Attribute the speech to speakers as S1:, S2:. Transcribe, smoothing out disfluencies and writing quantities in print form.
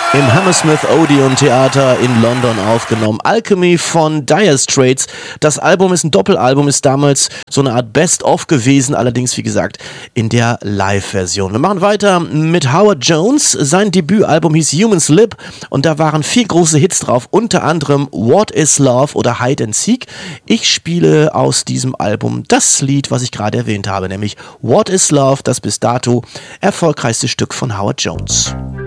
S1: im Hammersmith Odeon Theater in London aufgenommen. Alchemy von Dire Straits. Das Album ist ein Doppelalbum, ist damals so eine Art Best-of gewesen, allerdings wie gesagt in der Live-Version. Wir machen weiter mit Howard Jones. Sein Debütalbum hieß Human Slip und da waren 4 große Hits drauf, unter anderem What is Love oder Hide and Seek. Ich spiele aus diesem Album das Lied, was ich gerade erwähnt habe, nämlich What is Love, das bis dato erfolgreichste Stück von Howard Jones.